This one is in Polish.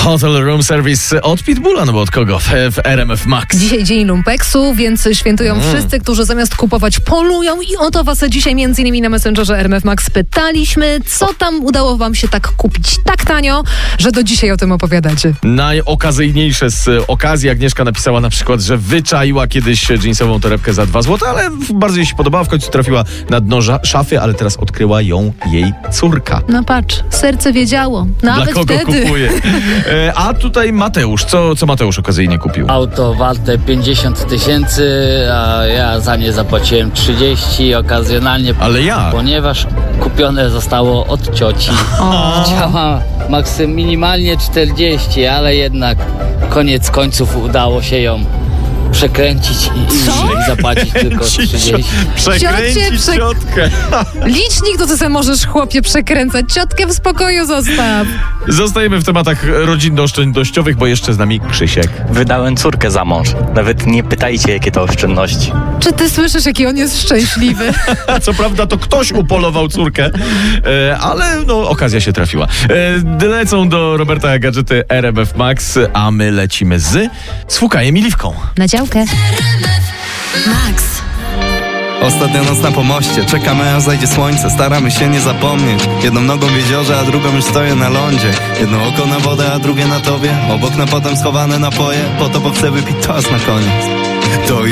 Hotel Room Service od Pitbulla, no bo od kogo? W RMF Max. Dzisiaj dzień lumpeksu, więc świętują wszyscy, którzy zamiast kupować polują i o to was dzisiaj m.in. na Messengerze RMF Max pytaliśmy, co tam udało wam się tak kupić tak tanio, że do dzisiaj o tym opowiadacie. Najokazyjniejsze z okazji. Agnieszka napisała na przykład, że wyczaiła kiedyś jeansową torebkę za 2 zł, ale bardzo jej się podobała, w końcu trafiła na dno szafy, ale teraz odkryła ją jej córka. No patrz, serce wiedziało. Nawet Dla kogo wtedy. kupuje. A tutaj Mateusz. Co Mateusz okazyjnie kupił? Auto warte 50 000, a ja za nie zapłaciłem 30 okazjonalnie. Ale ja? Ponieważ kupione zostało od cioci. Chciała minimalnie 40, ale jednak koniec końców udało się ją przekręcić i zapłacić tylko 30. Przekręcić ciotkę. Licznik to ty sobie możesz, chłopie, przekręcać. Ciotkę w spokoju zostaw. Zostajemy w tematach rodzinno-oszczędnościowych, bo jeszcze z nami Krzysiek. Wydałem córkę za mąż. Nawet nie pytajcie, jakie to oszczędności. Czy ty słyszysz, jaki on jest szczęśliwy? Co prawda to ktoś upolował córkę, ale no okazja się trafiła. Lecą do Roberta gadżety RMF Max, a my lecimy z Fukajem i Liwką. Na działkę. Max. Ostatnia noc na pomoście, czekamy aż zajdzie słońce, staramy się nie zapomnieć. Jedną nogą w jeziorze, a drugą już stoję na lądzie. Jedno oko na wodę, a drugie na tobie. Obok na potem schowane napoje, po to bo chcę wypić toast na koniec. To